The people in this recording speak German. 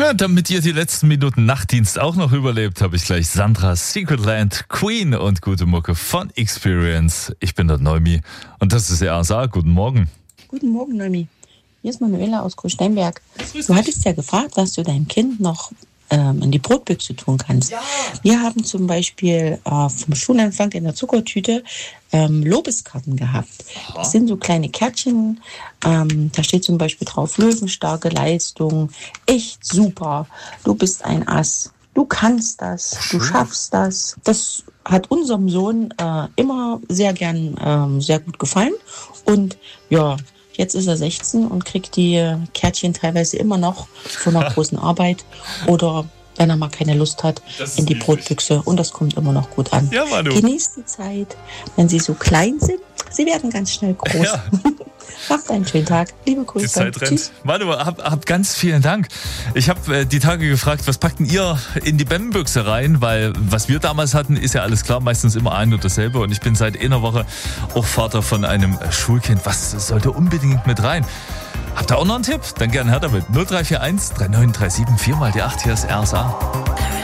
Ja, damit ihr die letzten Minuten Nachtdienst auch noch überlebt, habe ich gleich Sandras Secretland, Queen und gute Mucke von Experience. Ich bin der Neumi und das ist RSA. Guten Morgen. Guten Morgen, Noemi. Hier ist Manuela aus Großsteinberg. Du hattest ja gefragt, was du deinem Kind noch in die Brotbüchse tun kannst. Ja. Wir haben zum Beispiel vom Schulempfang in der Zuckertüte Lobeskarten gehabt. Das sind so kleine Kärtchen. Da steht zum Beispiel drauf: Löwenstarke Leistung, echt super, du bist ein Ass, du kannst das, du schaffst das. Das hat unserem Sohn immer sehr gut gefallen. Und ja, jetzt ist er 16 und kriegt die Kärtchen teilweise immer noch von einer großen Arbeit oder, wenn er mal keine Lust hat, in die Brotbüchse. Und das kommt immer noch gut an. Ja, Manu. Genießt die Zeit, wenn sie so klein sind. Sie werden ganz schnell groß. Ja. Macht einen schönen Tag. Liebe Grüße. Die Zeit rennt. Tschüss. Manu, hab ganz vielen Dank. Ich habe die Tage gefragt, was packt denn ihr in die Bämmenbüchse rein? Weil was wir damals hatten, ist ja alles klar, meistens immer ein und dasselbe. Und ich bin seit einer Woche auch Vater von einem Schulkind. Was sollte unbedingt mit rein? Habt ihr auch noch einen Tipp? Dann gerne her damit. 0341 3937 4 mal die 8. Hier ist RSA.